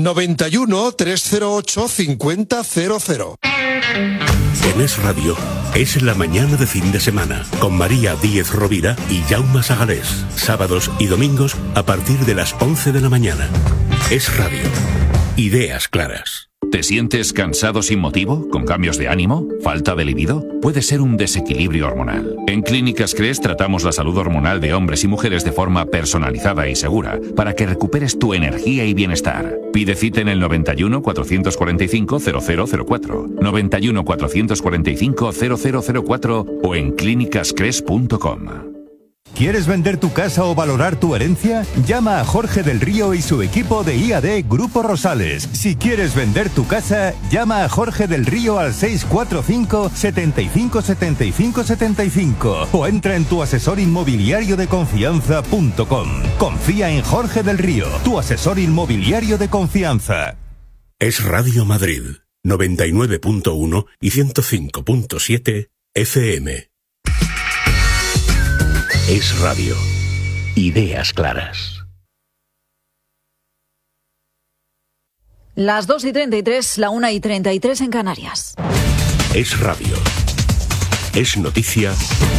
91 308 5000. En Es Radio, es la mañana de fin de semana, con María Díez Rovira y Jaume Sagalés. Sábados y domingos a partir de las 11 de la mañana. Es Radio. Ideas claras. ¿Te sientes cansado sin motivo? ¿Con cambios de ánimo? ¿Falta de libido? Puede ser un desequilibrio hormonal. En Clínicas Cres tratamos la salud hormonal de hombres y mujeres de forma personalizada y segura para que recuperes tu energía y bienestar. Pide cita en el 91 445 0004, 91 445 0004 o en clínicascres.com. ¿Quieres vender tu casa o valorar tu herencia? Llama a Jorge del Río y su equipo de IAD Grupo Rosales. Si quieres vender tu casa, llama a Jorge del Río al 645 75 75 75 o entra en tuasesorinmobiliariodeconfianza.com. Confía en Jorge del Río, tu asesor inmobiliario de confianza. Es Radio Madrid, 99.1 y 105.7 FM. Es Radio. Ideas claras. Las 2:33, la 1:33 en Canarias. Es Radio. Es noticia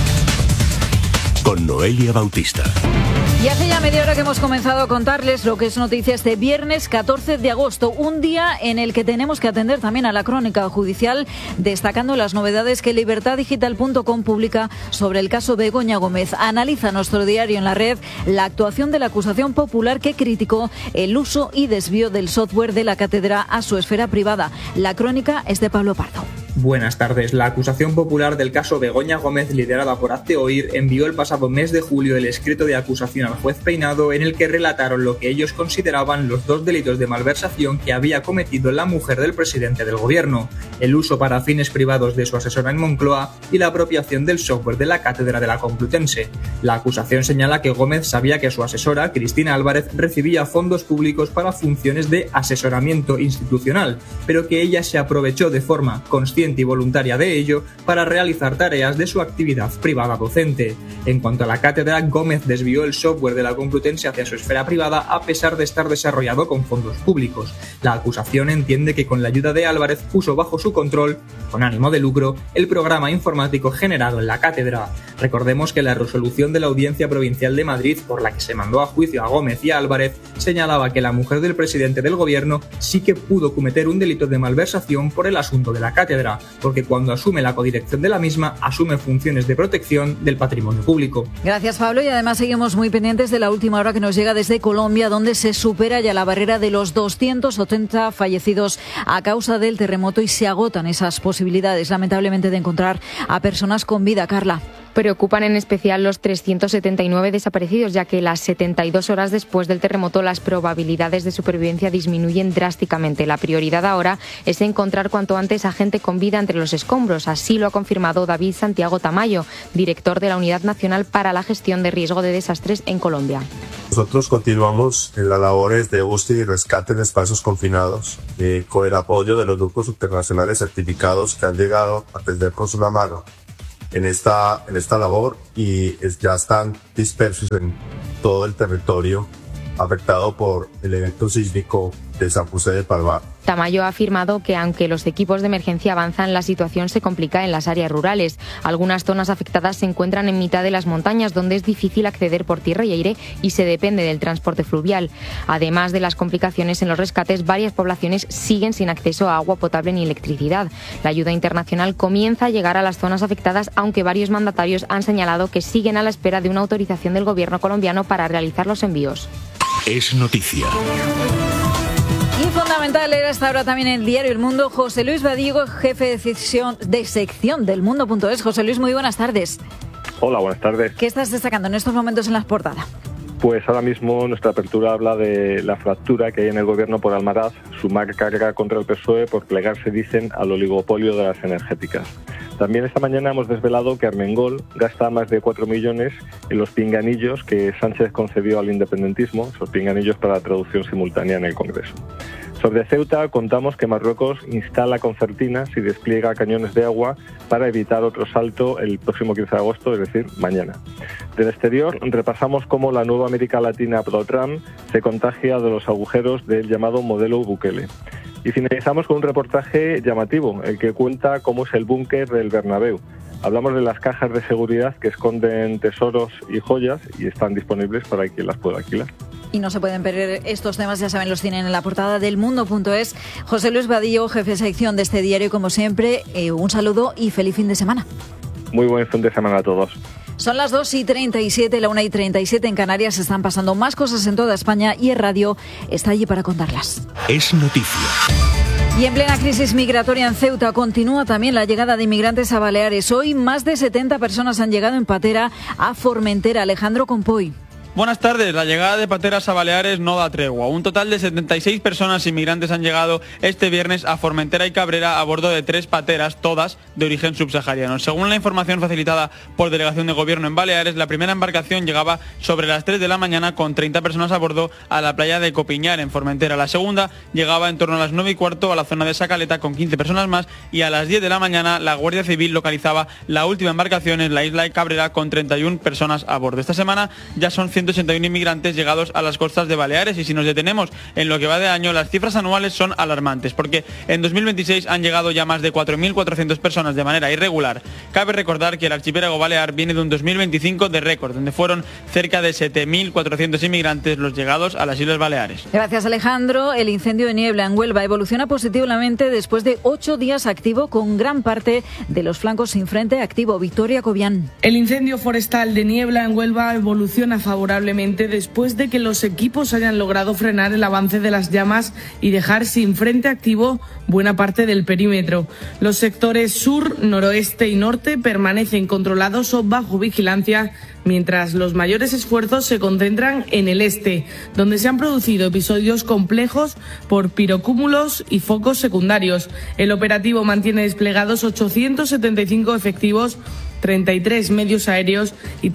con Noelia Bautista. Y hace ya media hora que hemos comenzado a contarles lo que es noticia este viernes 14 de agosto, un día en el que tenemos que atender también a la crónica judicial, destacando las novedades que libertaddigital.com publica sobre el caso Begoña Gómez. Analiza nuestro diario en la red la actuación de la acusación popular que criticó el uso y desvío del software de la cátedra a su esfera privada. La crónica es de Pablo Pardo. Buenas tardes. La acusación popular del caso Begoña Gómez, liderada por Hazte Oír, envió el pasado mes de julio el escrito de acusación al juez Peinado, en el que relataron lo que ellos consideraban los dos delitos de malversación que había cometido la mujer del presidente del gobierno: el uso para fines privados de su asesora en Moncloa y la apropiación del software de la cátedra de la Complutense. La acusación señala que Gómez sabía que su asesora, Cristina Álvarez, recibía fondos públicos para funciones de asesoramiento institucional, pero que ella se aprovechó de forma consciente y voluntaria de ello para realizar tareas de su actividad privada docente. En cuanto a la cátedra, Gómez desvió el software de la Complutense hacia su esfera privada a pesar de estar desarrollado con fondos públicos. La acusación entiende que con la ayuda de Álvarez puso bajo su control, con ánimo de lucro, el programa informático generado en la cátedra. Recordemos que la resolución de la Audiencia Provincial de Madrid, por la que se mandó a juicio a Gómez y a Álvarez, señalaba que la mujer del presidente del gobierno sí que pudo cometer un delito de malversación por el asunto de la cátedra, porque cuando asume la codirección de la misma, asume funciones de protección del patrimonio público. Gracias, Pablo, y además seguimos muy pendientes de la última hora que nos llega desde Colombia, donde se supera ya la barrera de los 280 fallecidos a causa del terremoto y se agotan esas posibilidades, lamentablemente, de encontrar a personas con vida. Carla. Preocupan en especial los 379 desaparecidos, ya que las 72 horas después del terremoto las probabilidades de supervivencia disminuyen drásticamente. La prioridad ahora es encontrar cuanto antes a gente con vida entre los escombros. Así lo ha confirmado David Santiago Tamayo, director de la Unidad Nacional para la Gestión de Riesgo de Desastres en Colombia. Nosotros continuamos en las labores de búsqueda y rescate en espacios confinados, con el apoyo de los grupos internacionales certificados que han llegado a tendernos una mano en esta labor y ya están dispersos en todo el territorio afectado por el evento sísmico de San José de Palmar. Tamayo ha afirmado que aunque los equipos de emergencia avanzan, la situación se complica en las áreas rurales. Algunas zonas afectadas se encuentran en mitad de las montañas, donde es difícil acceder por tierra y aire y se depende del transporte fluvial. Además de las complicaciones en los rescates, varias poblaciones siguen sin acceso a agua potable ni electricidad. La ayuda internacional comienza a llegar a las zonas afectadas, aunque varios mandatarios han señalado que siguen a la espera de una autorización del gobierno colombiano para realizar los envíos. Es noticia. Y fundamental era esta hora también en el diario El Mundo. José Luis Badiego, jefe de sección del Mundo.es. José Luis, muy buenas tardes. Hola, buenas tardes. ¿Qué estás destacando en estos momentos en las portadas? Pues ahora mismo nuestra apertura habla de la fractura que hay en el gobierno por Almaraz, su carga contra el PSOE por plegarse, dicen, al oligopolio de las energéticas. También esta mañana hemos desvelado que Armengol gasta más de 4 millones en los pinganillos que Sánchez concedió al independentismo, esos pinganillos para la traducción simultánea en el Congreso. Sobre Ceuta contamos que Marruecos instala concertinas y despliega cañones de agua para evitar otro salto el próximo 15 de agosto, es decir, mañana. Del exterior repasamos cómo la nueva América Latina pro-Trump se contagia de los agujeros del llamado modelo Bukele. Y finalizamos con un reportaje llamativo, el que cuenta cómo es el búnker del Bernabéu. Hablamos de las cajas de seguridad que esconden tesoros y joyas y están disponibles para quien las pueda alquilar. Y no se pueden perder estos temas, ya saben, los tienen en la portada del Mundo.es. José Luis Vadillo, jefe de sección de este diario, como siempre, un saludo y feliz fin de semana. Muy buen fin de semana a todos. Son las 2:37, la 1:37 en Canarias. Están pasando más cosas en toda España y el radio está allí para contarlas. Es noticia. Y en plena crisis migratoria en Ceuta continúa también la llegada de inmigrantes a Baleares. Hoy más de 70 personas han llegado en patera a Formentera. Alejandro Compoy. Buenas tardes. La llegada de pateras a Baleares no da tregua. Un total de 76 personas inmigrantes han llegado este viernes a Formentera y Cabrera a bordo de 3 pateras, todas de origen subsahariano. Según la información facilitada por Delegación de Gobierno en Baleares, la primera embarcación llegaba sobre las 3 de la mañana con 30 personas a bordo a la playa de Copiñar, en Formentera. La segunda llegaba en torno a las 9:15 a la zona de Sacaleta con 15 personas más, y a las 10 de la mañana la Guardia Civil localizaba la última embarcación en la isla de Cabrera con 31 personas a bordo. Esta semana ya son 181 inmigrantes llegados a las costas de Baleares, y si nos detenemos en lo que va de año, las cifras anuales son alarmantes, porque en 2026 han llegado ya más de 4.400 personas de manera irregular. Cabe recordar que el archipiélago balear viene de un 2025 de récord, donde fueron cerca de 7.400 inmigrantes los llegados a las Islas Baleares. Gracias, Alejandro. El incendio de niebla en Huelva evoluciona positivamente después de 8 días activo, con gran parte de los flancos sin frente activo. Victoria Cobian. El incendio forestal de niebla en Huelva evoluciona favorablemente después de que los equipos hayan logrado frenar el avance de las llamas y dejar sin frente activo buena parte del perímetro. Los sectores sur, noroeste y norte permanecen controlados o bajo vigilancia, mientras los mayores esfuerzos se concentran en el este, donde se han producido episodios complejos por pirocúmulos y focos secundarios. El operativo mantiene desplegados 875 efectivos, 33 medios aéreos y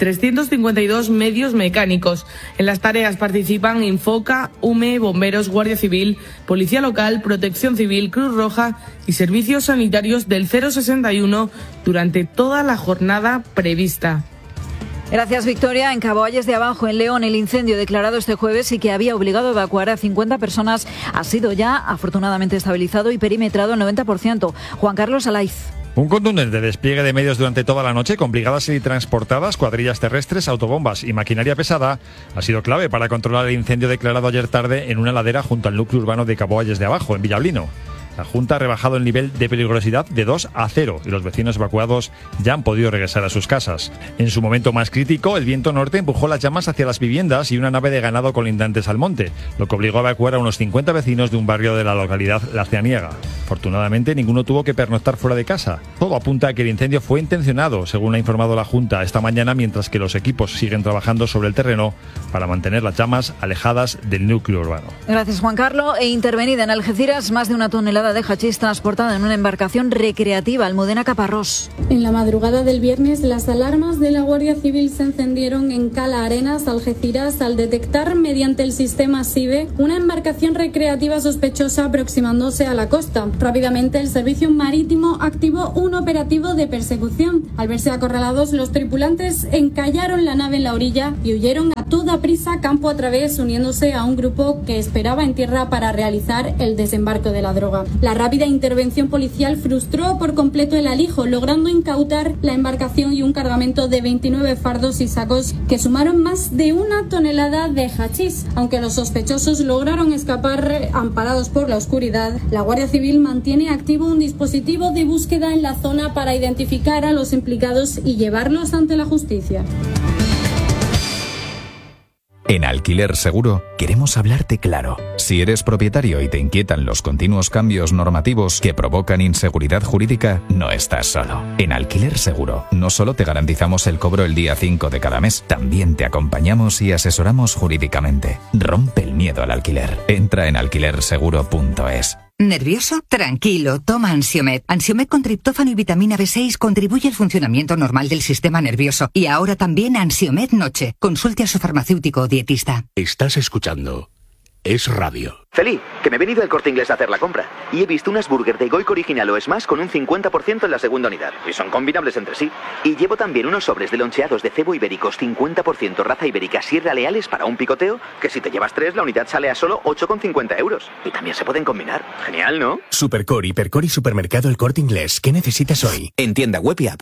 352 medios mecánicos. En las tareas participan Infoca, UME, Bomberos, Guardia Civil, Policía Local, Protección Civil, Cruz Roja y servicios sanitarios del 061 durante toda la jornada prevista. Gracias, Victoria. En Caboalles de Abajo, en León, el incendio declarado este jueves y que había obligado a evacuar a 50 personas ha sido ya afortunadamente estabilizado y perimetrado al 90%. Juan Carlos Alaiz. Un contundente despliegue de medios durante toda la noche, con brigadas y transportadas, cuadrillas terrestres, autobombas y maquinaria pesada, ha sido clave para controlar el incendio declarado ayer tarde en una ladera junto al núcleo urbano de Caboalles de Abajo, en Villablino. La Junta ha rebajado el nivel de peligrosidad de 2 a 0 y los vecinos evacuados ya han podido regresar a sus casas. En su momento más crítico, el viento norte empujó las llamas hacia las viviendas y una nave de ganado colindantes al monte, lo que obligó a evacuar a unos 50 vecinos de un barrio de la localidad La Cianiega. Afortunadamente, ninguno tuvo que pernoctar fuera de casa. Todo apunta a que el incendio fue intencionado, según ha informado la Junta esta mañana, mientras que los equipos siguen trabajando sobre el terreno para mantener las llamas alejadas del núcleo urbano. Gracias, Juan Carlos. Intervenida en Algeciras más de 1 tonelada de hachís transportada en una embarcación recreativa. Almudena Caparrós. En la madrugada del viernes, las alarmas de la Guardia Civil se encendieron en Cala Arenas, Algeciras, al detectar mediante el sistema SIBE una embarcación recreativa sospechosa aproximándose a la costa. Rápidamente, el servicio marítimo activó un operativo de persecución. Al verse acorralados, los tripulantes encallaron la nave en la orilla y huyeron a toda prisa campo a través, uniéndose a un grupo que esperaba en tierra para realizar el desembarco de la droga. La rápida intervención policial frustró por completo el alijo, logrando incautar la embarcación y un cargamento de 29 fardos y sacos que sumaron más de 1 tonelada de hachís. Aunque los sospechosos lograron escapar amparados por la oscuridad, la Guardia Civil mantiene activo un dispositivo de búsqueda en la zona para identificar a los implicados y llevarlos ante la justicia. En Alquiler Seguro queremos hablarte claro. Si eres propietario y te inquietan los continuos cambios normativos que provocan inseguridad jurídica, no estás solo. En Alquiler Seguro no solo te garantizamos el cobro el día 5 de cada mes, también te acompañamos y asesoramos jurídicamente. Rompe el miedo al alquiler. Entra en alquilerseguro.es. ¿Nervioso? Tranquilo, toma Ansiomed. Ansiomed con triptófano y vitamina B6 contribuye al funcionamiento normal del sistema nervioso. Y ahora también Ansiomed Noche. Consulte a su farmacéutico o dietista. Estás escuchando Es Radio. Feli, que me he venido al Corte Inglés a hacer la compra y he visto unas burger de Goico original o Smash con un 50% en la segunda unidad y son combinables entre sí. Y llevo también unos sobres de loncheados de cebo ibéricos 50% raza ibérica Sierra Leales para un picoteo, que si te llevas 3 la unidad sale a solo 8,50 euros. Y también se pueden combinar. Genial, ¿no? Supercore, Hipercore y Supermercado El Corte Inglés. ¿Qué necesitas hoy? En tienda web y app.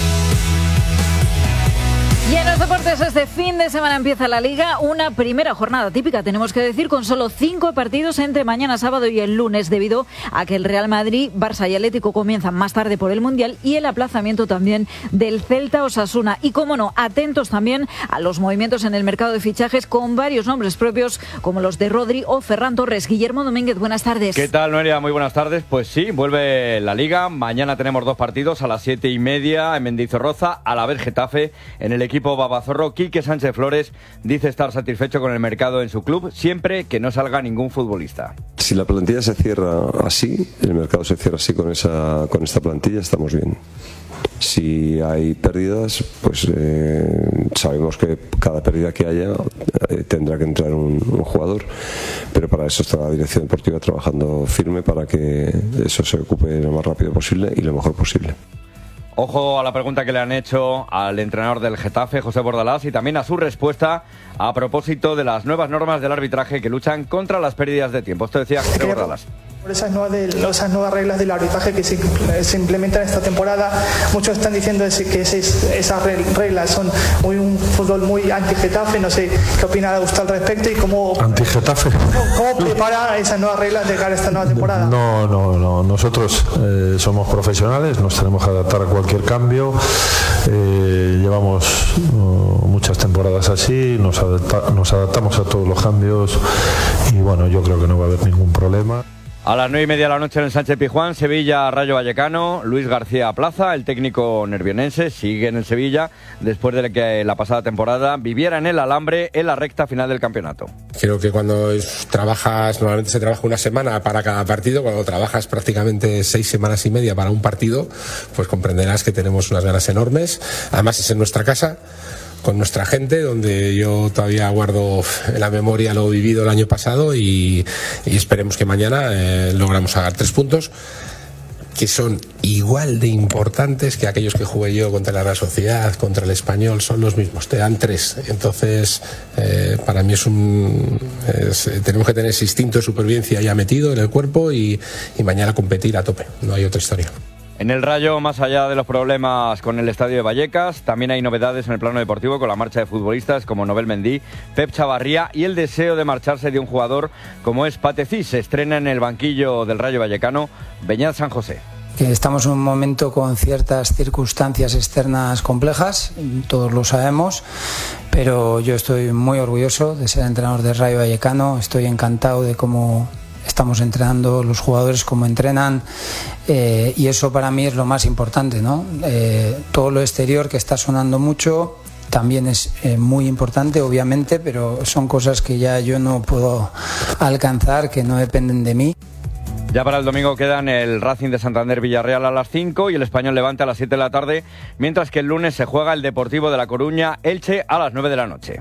Y en los deportes este fin de semana empieza la Liga, una primera jornada típica, tenemos que decir, con solo 5 partidos entre mañana sábado y el lunes, debido a que el Real Madrid, Barça y Atlético comienzan más tarde por el Mundial y el aplazamiento también del Celta Osasuna. Y cómo no, atentos también a los movimientos en el mercado de fichajes con varios nombres propios como los de Rodri o Ferran Torres. Guillermo Domínguez, buenas tardes. ¿Qué tal, Noelia? Muy buenas tardes. Pues sí, vuelve la Liga. Mañana tenemos 2 partidos a las 7:30 en Mendizorroza, a la vez Getafe. En el equipo babazorro, Quique Sánchez Flores dice estar satisfecho con el mercado en su club, siempre que no salga ningún futbolista. Si la plantilla se cierra así, el mercado se cierra así con esta plantilla, estamos bien. Si hay pérdidas, pues sabemos que cada pérdida que haya tendrá que entrar un jugador, pero para eso está la dirección deportiva trabajando firme para que eso se ocupe lo más rápido posible y lo mejor posible. Ojo a la pregunta que le han hecho al entrenador del Getafe, José Bordalás, y también a su respuesta a propósito de las nuevas normas del arbitraje que luchan contra las pérdidas de tiempo. Esto decía José Bordalás. Por esas nuevas reglas del arbitraje que se implementan esta temporada, muchos están diciendo que esas reglas son un fútbol muy anti-Getafe. No sé qué opina usted al respecto y cómo ¿Anti-Getafe? ¿Cómo prepara esas nuevas reglas de cara a esta nueva temporada? No. Nosotros somos profesionales, nos tenemos que adaptar a cualquier cambio. Llevamos muchas temporadas así, nos adaptamos a todos los cambios y bueno, yo creo que no va a haber ningún problema. A las 9:30 de la noche en el Sánchez Pizjuán, Sevilla Rayo Vallecano, Luis García Plaza, el técnico nervionense, sigue en el Sevilla después de que la pasada temporada viviera en el alambre en la recta final del campeonato. Creo que cuando trabajas, normalmente se trabaja una semana para cada partido, cuando trabajas prácticamente 6 semanas y media para un partido, pues comprenderás que tenemos unas ganas enormes. Además es en nuestra casa, con nuestra gente, donde yo todavía guardo en la memoria lo vivido el año pasado y esperemos que mañana logramos sacar 3 puntos que son igual de importantes que aquellos que jugué yo contra la Real Sociedad, contra el Español, son los mismos, te dan 3. Entonces, para mí tenemos que tener ese instinto de supervivencia ya metido en el cuerpo y mañana competir a tope, no hay otra historia. En el Rayo, más allá de los problemas con el estadio de Vallecas, también hay novedades en el plano deportivo con la marcha de futbolistas como Nobel Mendy, Pep Chavarría y el deseo de marcharse de un jugador como es Patecís. Se estrena en el banquillo del Rayo Vallecano Beñat San José. Que estamos en un momento con ciertas circunstancias externas complejas, todos lo sabemos, pero yo estoy muy orgulloso de ser entrenador del Rayo Vallecano, estoy encantado de cómo estamos entrenando, los jugadores cómo entrenan, y eso para mí es lo más importante, ¿no? Todo lo exterior que está sonando mucho también es muy importante, obviamente, pero son cosas que ya yo no puedo alcanzar, que no dependen de mí. Ya para el domingo quedan el Racing de Santander Villarreal a las 5 y el Español Levante a las 7 de la tarde, mientras que el lunes se juega el Deportivo de La Coruña Elche a las 9 de la noche.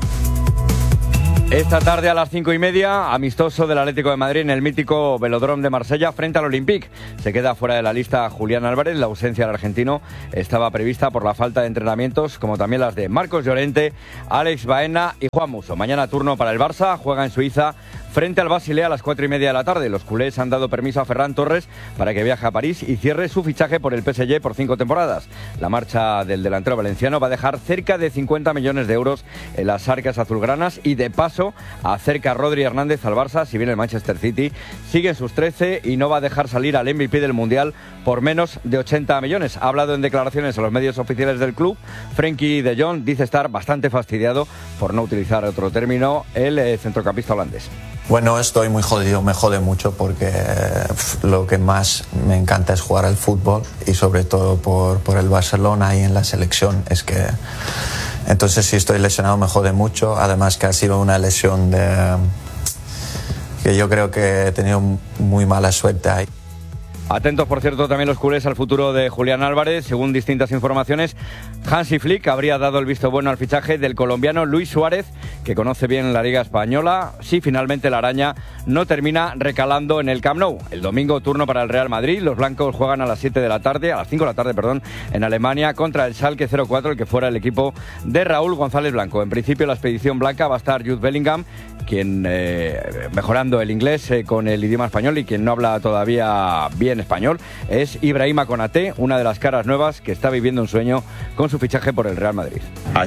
Esta tarde a las 5:30, amistoso del Atlético de Madrid en el mítico Velódromo de Marsella frente al Olympique. Se queda fuera de la lista Julián Álvarez. La ausencia del argentino estaba prevista por la falta de entrenamientos, como también las de Marcos Llorente, Alex Baena y Juan Musso. Mañana turno para el Barça, juega en Suiza frente al Basilea a las 4:30 de la tarde. Los culés han dado permiso a Ferran Torres para que viaje a París y cierre su fichaje por el PSG por 5 temporadas. La marcha del delantero valenciano va a dejar cerca de 50 millones de euros en las arcas azulgranas y de paso acerca a Rodri Hernández al Barça, si bien el Manchester City sigue en sus 13 y no va a dejar salir al MVP del Mundial por menos de 80 millones. Ha hablado en declaraciones a los medios oficiales del club. Frenkie de Jong dice estar bastante fastidiado, por no utilizar otro término, el centrocampista holandés. Bueno, estoy muy jodido, me jode mucho porque lo que más me encanta es jugar al fútbol y sobre todo por el Barcelona y en la selección. Es que entonces si estoy lesionado me jode mucho, además que ha sido una lesión que yo creo que he tenido muy mala suerte ahí. Atentos, por cierto, también los culés al futuro de Julián Álvarez. Según distintas informaciones, Hansi Flick habría dado el visto bueno al fichaje del colombiano Luis Suárez, que conoce bien la Liga Española, si finalmente la araña no termina recalando en el Camp Nou. El domingo turno para el Real Madrid. Los blancos juegan a las 5 de la tarde, en Alemania contra el Schalke 04, el que fuera el equipo de Raúl González Blanco. En principio la expedición blanca va a estar Jude Bellingham, quien mejorando el inglés con el idioma español, y quien no habla todavía bien español es Ibrahima Konaté, una de las caras nuevas que está viviendo un sueño con su fichaje por el Real Madrid.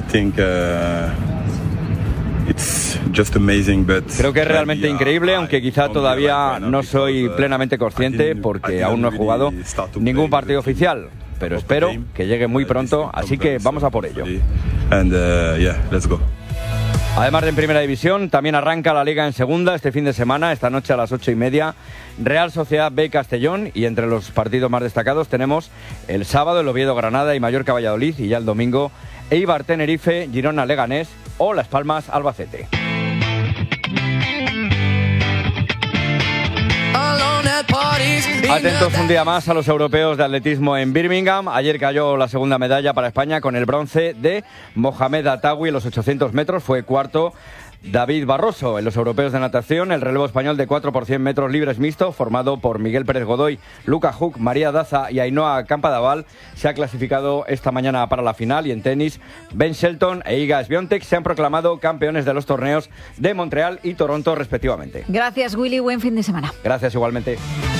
Creo que es realmente increíble, aunque quizá todavía no soy plenamente consciente porque aún no he jugado ningún partido oficial, pero espero que llegue muy pronto, así que vamos a por ello. Además de en Primera División, también arranca la Liga en Segunda este fin de semana, esta noche a las 8:30, Real Sociedad B Castellón, y entre los partidos más destacados tenemos el sábado el Oviedo Granada y Mallorca Valladolid, y ya el domingo Eibar Tenerife, Girona Leganés o Las Palmas Albacete. Atentos un día más a los europeos de atletismo en Birmingham. Ayer cayó la segunda medalla para España con el bronce de Mohamed Atawi en los 800 metros. Fue cuarto David Barroso. En los europeos de natación, el relevo español de 4 por 100 metros libres mixto, formado por Miguel Pérez Godoy, Luca Huck, María Daza y Ainhoa Campadaval, se ha clasificado esta mañana para la final. Y en tenis, Ben Shelton e Iga Swiatek se han proclamado campeones de los torneos de Montreal y Toronto respectivamente. Gracias, Willy. Buen fin de semana. Gracias igualmente.